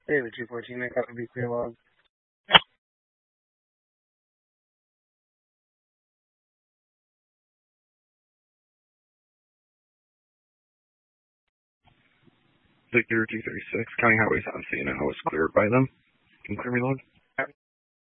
Daily 214, I got the be clear log. Victor 236, County Highway 7, so you know how it's cleared by them. Can you clear me log?